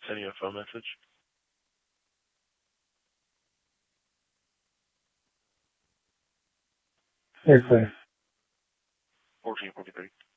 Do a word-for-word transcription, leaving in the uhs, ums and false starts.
send you a phone message. Very clear. fourteen forty-three.